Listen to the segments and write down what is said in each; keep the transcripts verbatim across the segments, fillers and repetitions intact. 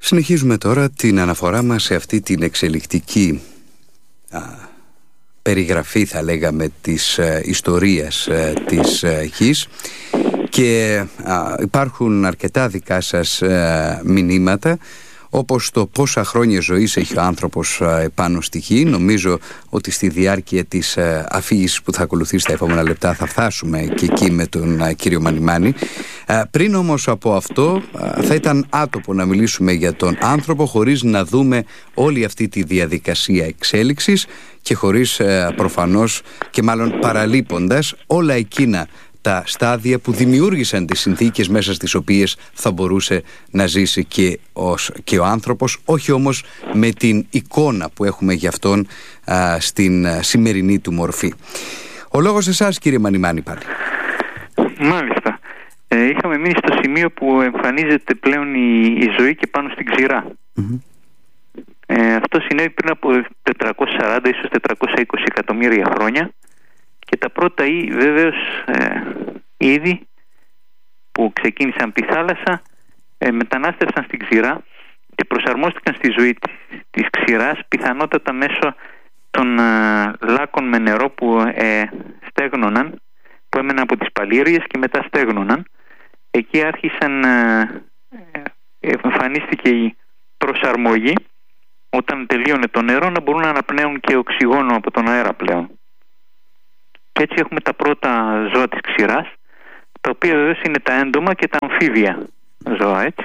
Συνεχίζουμε τώρα την αναφορά μας σε αυτή την εξελικτική α, περιγραφή, θα λέγαμε, της α, ιστορίας α, της α, γης, και α, υπάρχουν αρκετά δικά σας α, μηνύματα, όπως το πόσα χρόνια ζωής έχει ο άνθρωπος επάνω στη γη. Νομίζω ότι στη διάρκεια της αφήγησης που θα ακολουθεί στα επόμενα λεπτά θα φτάσουμε και εκεί με τον κύριο Μανιμάνη. Πριν όμως από αυτό, θα ήταν άτοπο να μιλήσουμε για τον άνθρωπο χωρίς να δούμε όλη αυτή τη διαδικασία εξέλιξης και χωρίς προφανώς και μάλλον παραλείποντας όλα εκείνα τα στάδια που δημιούργησαν τις συνθήκες μέσα στις οποίες θα μπορούσε να ζήσει και, ως, και ο άνθρωπος, όχι όμως με την εικόνα που έχουμε για αυτόν α, στην α, σημερινή του μορφή. Ο λόγος εσάς, κύριε Μανιμάνη, πάλι. Μάλιστα. Ε, είχαμε μείνει στο σημείο που εμφανίζεται πλέον η, η ζωή και πάνω στην ξηρά. Mm-hmm. Ε, αυτό συνέβη πριν από τετρακόσια σαράντα ίσως τετρακόσια είκοσι εκατομμύρια χρόνια. Και τα πρώτα ή βέβαιως ε, είδη που ξεκίνησαν από τη θάλασσα ε, μετανάστευσαν στην ξηρά και προσαρμόστηκαν στη ζωή της, της ξηράς, πιθανότατα μέσω των ε, λάκων με νερό που ε, στέγνωναν, που έμεναν από τις παλήριες και μετά στέγνωναν. Εκεί άρχισαν, ε, ε, εμφανίστηκε η προσαρμογή, όταν τελείωνε το νερό, να μπορούν να αναπνέουν και οξυγόνο από τον αέρα πλέον. Και έτσι έχουμε τα πρώτα ζώα της ξηράς, τα οποία βεβαίως είναι τα έντομα και τα αμφίβια ζώα, έτσι.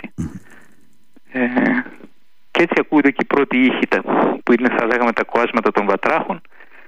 Ε, και έτσι ακούγονται και οι πρώτοι ήχοι, που είναι, θα λέγαμε, τα κοάσματα των βατράχων,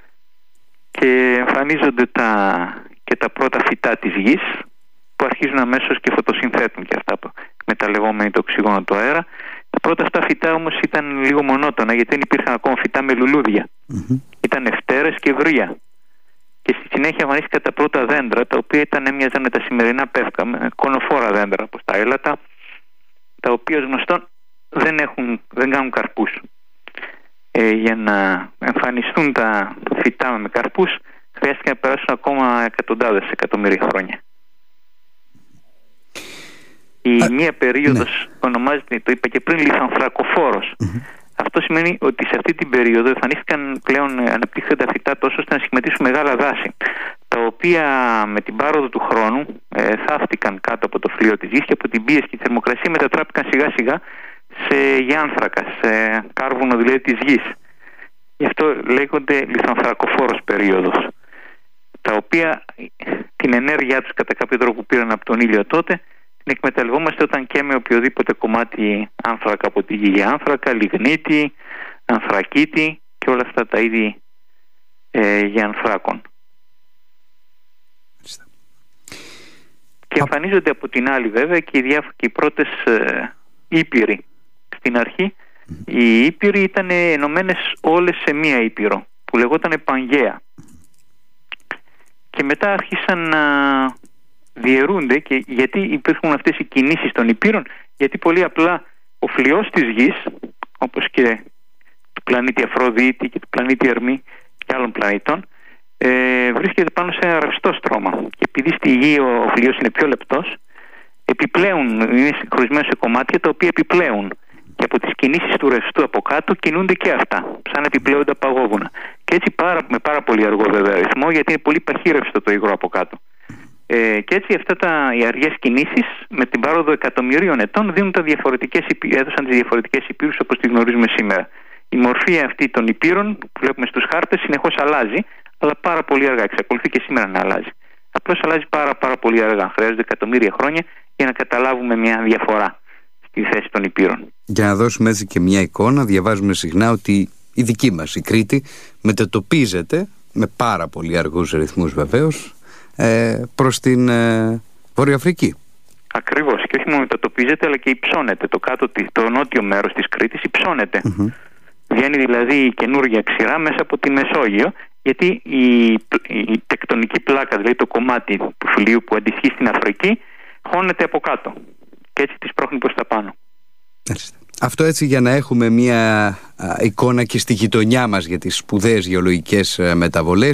και εμφανίζονται τα, και τα πρώτα φυτά της γης, που αρχίζουν αμέσως και φωτοσυνθέτουν και αυτά, μεταλλευόμενοι το οξυγόνο του αέρα. Τα πρώτα αυτά φυτά όμως ήταν λίγο μονότονα, γιατί δεν υπήρχαν ακόμα φυτά με λουλούδια. Mm-hmm. Ήταν ευτέρες και βρύα. Και στη συνέχεια εμφανίστηκαν τα πρώτα δέντρα, τα οποία ήταν, έμοιαζαν με τα σημερινά πεύκα, με κονοφόρα δέντρα, όπως τα έλατα, τα οποία ως γνωστόν δεν, έχουν, δεν κάνουν καρπούς. Ε, για να εμφανιστούν τα φυτά με καρπούς, χρειάστηκε να περάσουν ακόμα εκατοντάδες εκατομμύρια χρόνια. Η Α, μία περίοδος ναι. ονομάζεται, το είπα και πριν, λιθανθρακοφόρος. Mm-hmm. Αυτό σημαίνει ότι σε αυτή την περίοδο εμφανίστηκαν πλέον αναπτύχθηκαν φυτά τόσο ώστε να σχηματίσουν μεγάλα δάση, τα οποία με την πάροδο του χρόνου ε, θαύτηκαν κάτω από το φλοιό της γης και από την πίεση και τη θερμοκρασία μετατράπηκαν σιγά σιγά σε γιάνθρακα, σε κάρβουνο δηλαδή της γης. Γι' αυτό λέγονται λιθανθρακοφόρος περίοδος, τα οποία την ενέργειά τους κατά κάποιο τρόπο που πήραν από τον ήλιο τότε την εκμεταλλευόμαστε όταν καίμε οποιοδήποτε κομμάτι άνθρακα από τη γη, άνθρακα, λιγνίτη, ανθρακίτη και όλα αυτά τα είδη ε, για ανθράκων. Και εμφανίζονται από την άλλη βέβαια και οι, διάφο- και οι πρώτες ε, ήπειροι. Στην αρχή mm-hmm. οι ήπειροι ήταν ενωμένες όλες σε μία ήπειρο που λεγόταν Πανγαία. Και μετά άρχισαν να διαιρούνται. Και γιατί υπήρχαν αυτές οι κινήσεις των υπήρων? Γιατί πολύ απλά ο φλοιός της γης, όπως και του πλανήτη Αφροδίτη και του πλανήτη Ερμή και άλλων πλανήτων, ε, βρίσκεται πάνω σε ένα ρευστό στρώμα. Και επειδή στη γη ο φλοιός είναι πιο λεπτός, επιπλέον είναι χωρισμένο σε κομμάτια τα οποία επιπλέουν. Και από τις κινήσεις του ρευστού από κάτω κινούνται και αυτά, σαν επιπλέοντα παγόβουνα. Και έτσι πάρα, με πάρα πολύ αργό βέβαια ρυθμό, γιατί είναι πολύ παχύρευστο το υγρό από κάτω. Ε, και έτσι αυτά τα, οι αργές κινήσεις με την πάροδο εκατομμυρίων ετών δίνουν τα διαφορετικές, έδωσαν τις διαφορετικές υπήρους όπως τις γνωρίζουμε σήμερα. Η μορφή αυτή των υπήρων που βλέπουμε στους χάρτες συνεχώς αλλάζει, αλλά πάρα πολύ αργά. Εξακολουθεί και σήμερα να αλλάζει. Απλώς αλλάζει πάρα, πάρα πολύ αργά. Χρειάζονται εκατομμύρια χρόνια για να καταλάβουμε μια διαφορά στη θέση των υπήρων. Για να δώσουμε έτσι και μια εικόνα, διαβάζουμε συχνά ότι η δική μας η Κρήτη μετατοπίζεται με πάρα πολύ αργούς ρυθμούς βεβαίως προς την ε, Βόρεια Αφρική. Ακριβώς, και όχι μόνο μετατοπίζεται αλλά και υψώνεται. Το κάτω, το νότιο μέρος της Κρήτης υψώνεται. Mm-hmm. Βγαίνει δηλαδή η καινούργια ξηρά μέσα από τη Μεσόγειο, γιατί η, η τεκτονική πλάκα, δηλαδή το κομμάτι του φλοιού που αντιστοιχεί στην Αφρική, χώνεται από κάτω και έτσι τη σπρώχνει προς τα πάνω. Αυτό έτσι για να έχουμε μια α, εικόνα και στη γειτονιά μας για τις σπουδαίες γεωλογικές α, μεταβολές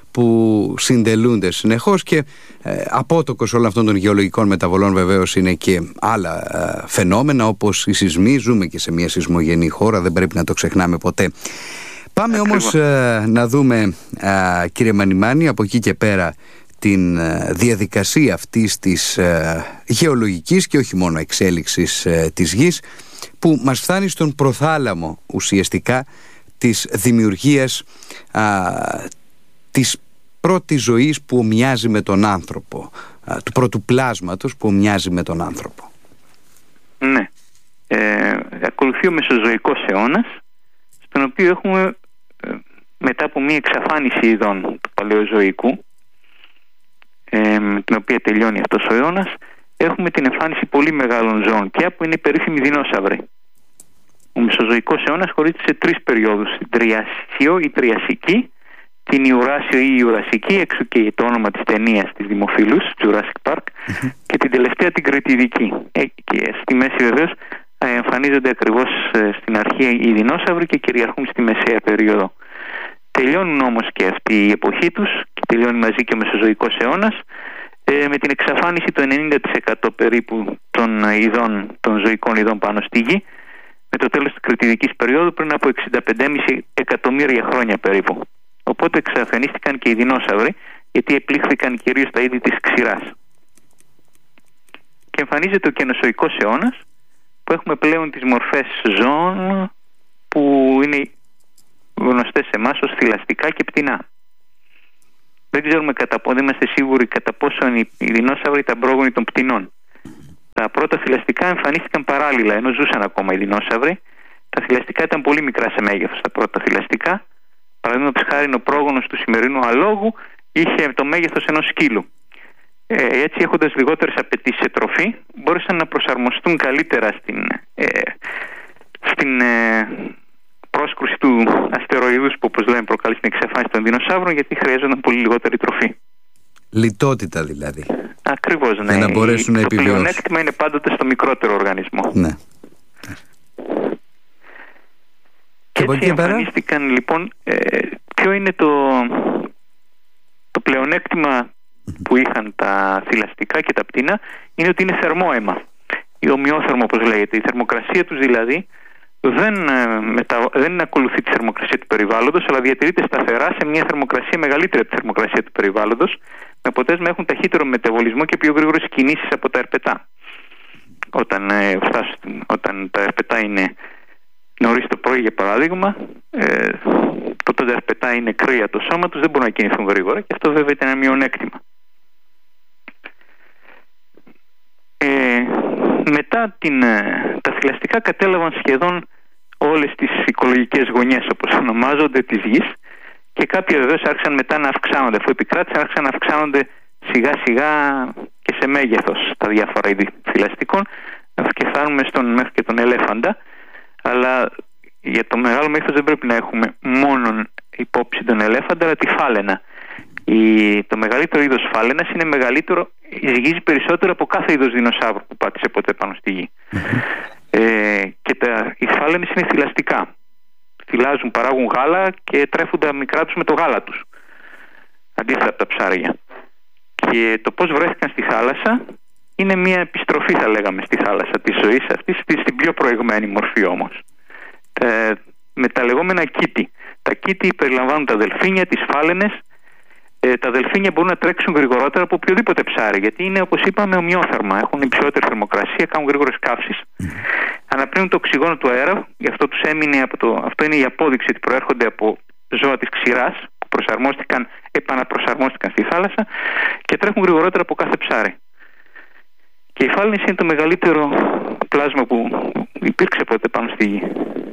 που συντελούνται συνεχώς, και ε, απότοκος όλων αυτών των γεωλογικών μεταβολών βεβαίως είναι και άλλα ε, φαινόμενα, όπως οι σεισμοί. Ζούμε και σε μια σεισμογενή χώρα, δεν πρέπει να το ξεχνάμε ποτέ. Πάμε όμως ε, να δούμε, ε, κύριε Μανιμάνη, από εκεί και πέρα την ε, διαδικασία αυτής της ε, γεωλογικής και όχι μόνο εξέλιξης ε, της γης, που μας φτάνει στον προθάλαμο ουσιαστικά της δημιουργίας α, της πρώτης ζωής που ομοιάζει με τον άνθρωπο, α, του πρώτου πλάσματος που ομοιάζει με τον άνθρωπο. Ναι. Ε, ακολουθεί ο Μεσοζωικός αιώνας, στον οποίο έχουμε ε, μετά από μια εξαφάνιση ειδών του Παλαιοζωικού, ε, με την οποία τελειώνει αυτός ο αιώνας, έχουμε την εμφάνιση πολύ μεγάλων ζώων πια, που είναι οι περίφημοι δεινόσαυροι. Ο Μεσοζωικός αιώνας χωρίζεται σε τρεις περιόδους: την Τριασιο ή Τριασική, την Ιουράσιο ή Ιουρασική, έξω και το όνομα της ταινίας της δημοφιλούς, Jurassic Park, mm-hmm. και την τελευταία την Κρητιδική. Ε, και στη μέση βεβαίως εμφανίζονται ακριβώς στην αρχή οι δεινόσαυροι και κυριαρχούν στη μεσαία περίοδο. Τελειώνουν όμως και αυτή η εποχή τους, και τελειώνει μαζί και ο Μεσοζωικός αιώνας, ε, με την εξαφάνιση του ενενήντα τοις εκατό περίπου των, ειδών, των ζωικών ειδών πάνω στη γη, με το τέλος της Κρητιδικής περίοδου πριν από εξήντα πέντε κόμμα πέντε εκατομμύρια χρόνια περίπου. Οπότε εξαφανίστηκαν και οι δεινόσαυροι, γιατί επλήχθηκαν κυρίως τα είδη της ξηράς. Και εμφανίζεται ο Καινοσωικός αιώνας, που έχουμε πλέον τις μορφές ζώων που είναι γνωστές σε εμάς ως θηλαστικά και πτηνά. Δεν ξέρουμε κατά πόσο, δεν είμαστε σίγουροι κατά πόσο οι δεινόσαυροι ήταν πρόγονοι των πτηνών. Τα πρώτα θηλαστικά εμφανίστηκαν παράλληλα, ενώ ζούσαν ακόμα οι δεινόσαυροι. Τα θηλαστικά ήταν πολύ μικρά σε μέγεθος, τα πρώτα θηλαστικά. Παραδείγματος χάρη, ο πρόγονος του σημερινού αλόγου είχε το μέγεθος ενός σκύλου. Ε, έτσι, έχοντας λιγότερες απαιτήσεις σε τροφή, μπόρεσαν να προσαρμοστούν καλύτερα στην, ε, στην ε, πρόσκρουση του αστεροειδούς, που όπως λέμε προκαλεί την εξαφάνιση των δεινοσαύρων, γιατί χρειάζονταν πολύ λιγότερη τροφή. Λιτότητα δηλαδή. Ακριβώς, ναι. Για να μπορέσουν να το επιβιώσουν. Το πλεονέκτημα είναι πάντοτε στο μικρότερο οργανισμό. Ναι. Και έτσι εμφανίστηκαν λοιπόν, ε, ποιο είναι το, το πλεονέκτημα που είχαν τα θηλαστικά και τα πτηνά, είναι ότι είναι θερμό αίμα, ή ομοιόθερμο όπως λέγεται. Η θερμοκρασία τους δηλαδή δεν, ε, μετα... δεν ακολουθεί τη θερμοκρασία του περιβάλλοντος, αλλά διατηρείται σταθερά σε μια θερμοκρασία μεγαλύτερη από τη θερμοκρασία του περιβάλλοντος, με αποτέλεσμα έχουν ταχύτερο μεταβολισμό και πιο γρήγορες κινήσεις από τα ερπετά. Όταν, ε, φτάσουν, όταν τα ερπετά είναι νωρίς το πρωί, για παράδειγμα, ε, τότε τα ερπετά είναι κρύα το σώμα τους, δεν μπορούν να κινηθούν γρήγορα, και αυτό βέβαια ήταν ένα μειονέκτημα. Ε, μετά την, τα θηλαστικά κατέλαβαν σχεδόν όλες τις οικολογικές γωνιές, όπως ονομάζονται, της γης, και κάποια βεβαίως άρχισαν μετά να αυξάνονται. Αφού επικράτησαν, άρχισαν να αυξάνονται σιγά σιγά και σε μέγεθος τα διάφορα είδη θηλαστικών, και φτάνουμε στον, μέχρι και τον ελέφαντα. Αλλά για το μεγάλο μέγεθος δεν πρέπει να έχουμε μόνο υπόψη τον ελέφαντα, αλλά τη φάλαινα. Η, το μεγαλύτερο είδος φάλαινας είναι μεγαλύτερο, ζυγίζει περισσότερο από κάθε είδος δεινοσαύρου που πάτησε ποτέ πάνω στη γη. Mm-hmm. Ε, και τα, οι φάλαινες είναι θηλαστικά. Θυλάζουν, παράγουν γάλα και τρέφουν τα μικρά τους με το γάλα τους, αντίθετα από τα ψάρια. Και το πώς βρέθηκαν στη θάλασσα είναι μια επιστροφή, θα λέγαμε, στη θάλασσα της ζωής αυτής, στην πιο προηγμένη μορφή όμως. Ε, με τα λεγόμενα κήτη. Τα κήτη περιλαμβάνουν τα δελφίνια, τις φάλαινες. Ε, τα δελφίνια μπορούν να τρέξουν γρηγορότερα από οποιοδήποτε ψάρι, γιατί είναι, όπως είπαμε, ομοιόθερμα. Έχουν υψηλότερη θερμοκρασία, κάνουν γρήγορες καύσεις. Mm. Αναπνέουν το οξυγόνο του αέρα, γι' αυτό τους έμεινε από το. Αυτό είναι η απόδειξη ότι προέρχονται από ζώα της ξηράς, που προσαρμόστηκαν, επαναπροσαρμόστηκαν στη θάλασσα και τρέχουν γρηγορότερα από κάθε ψάρι. Και η φάλαινες είναι το μεγαλύτερο πλάσμα που υπήρξε ποτέ πάνω στη γη.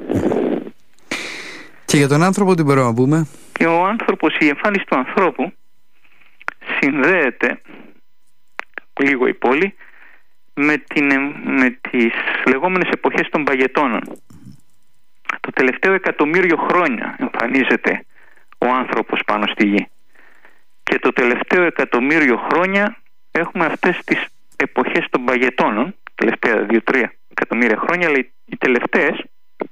Και για τον άνθρωπο τι μπορούμε να πούμε? Και ο άνθρωπος, η εμφάνιση του ανθρώπου συνδέεται λίγο ή πολύ με, την, με τις λεγόμενες εποχές των παγετώνων. Το τελευταίο εκατομμύριο χρόνια εμφανίζεται ο άνθρωπος πάνω στη γη. Και το τελευταίο εκατομμύριο χρόνια έχουμε αυτές τις εποχές των παγετώνων, τελευταία δύο τρία εκατομμύρια χρόνια, αλλά οι τελευταίες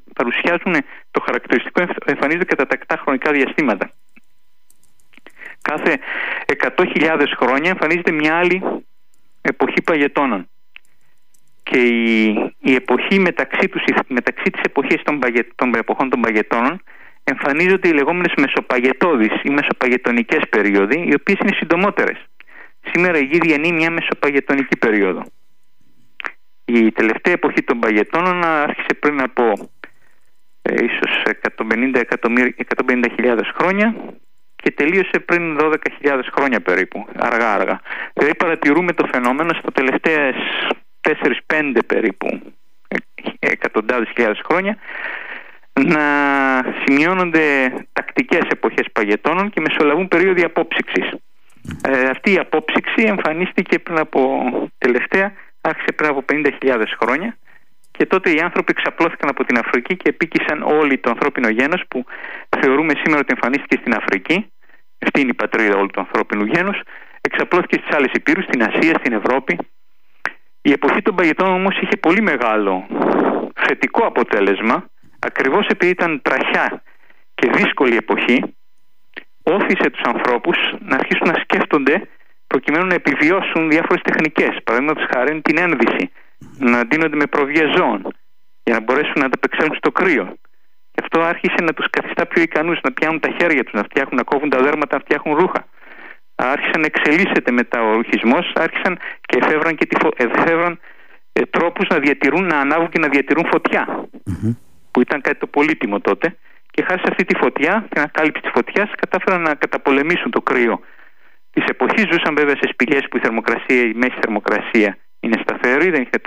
παρουσιάζουν το χαρακτηριστικό, εμφανίζονται κατά τακτά χρονικά διαστήματα. κάθε εκατό χιλιάδες χρόνια εμφανίζεται μια άλλη εποχή παγετώνων. Και η, η εποχή μεταξύ, τους, μεταξύ της εποχής των, παγε, των εποχών των παγετώνων εμφανίζονται οι λεγόμενες μεσοπαγετώδεις ή μεσοπαγετωνικές περίοδοι, οι οποίες είναι συντομότερες. Σήμερα η γη διανύει μια μεσοπαγετωνική περίοδο. Η τελευταία εποχή των παγετώνων άρχισε πριν από ε, ίσως εκατόν πενήντα χιλιάδες χρόνια και τελείωσε πριν δώδεκα χιλιάδες χρόνια περίπου, αργά αργά. Δηλαδή παρατηρούμε το φαινόμενο στα τελευταία τέσσερα πέντε περίπου εκατοντάδες χιλιάδες χρόνια να σημειώνονται τακτικές εποχές παγετώνων και μεσολαβούν περίοδοι απόψυξης. Ε, αυτή η απόψυξη εμφανίστηκε πριν από τελευταία, άρχισε πριν από πενήντα χιλιάδες χρόνια και τότε οι άνθρωποι ξαπλώθηκαν από την Αφρική και επίκησαν όλοι το ανθρώπινο γένος που θεωρούμε σήμερα ότι εμφανίστηκε στην Αφρική. Αυτή είναι η πατρίδα όλου του ανθρώπινου γένους. Εξαπλώθηκε στις άλλες υπήρους, στην Ασία, στην Ευρώπη. Η εποχή των παγετώνων όμως είχε πολύ μεγάλο θετικό αποτέλεσμα, ακριβώς επειδή ήταν τραχιά και δύσκολη εποχή. Όθησε τους ανθρώπους να αρχίσουν να σκέφτονται προκειμένου να επιβιώσουν διάφορες τεχνικές. Παραδείγματος χάρη την ένδυση, να ντύνονται με προβιές ζώων για να μπορέσουν να ανταπεξέλθουν στο κρύο. Και αυτό άρχισε να τους καθιστά πιο ικανούς να πιάνουν τα χέρια τους, να φτιάχνουν, να κόβουν τα δέρματα, να φτιάχνουν ρούχα. Άρχισαν να εξελίσσεται μετά ο ρουχισμός, άρχισαν και εφεύραν, και τη φω... εφεύραν ε, τρόπους να διατηρούν, να ανάβουν και να διατηρούν φωτιά, mm-hmm. που ήταν κάτι το πολύτιμο τότε. Και χάρη σε αυτή τη φωτιά, την ανακάλυψη της φωτιάς, κατάφεραν να καταπολεμήσουν το κρύο της εποχής. Ζούσαν βέβαια σε σπηλιές που η θερμοκρασία, η μέση θερμοκρασία είναι σταθερή, δεν είχε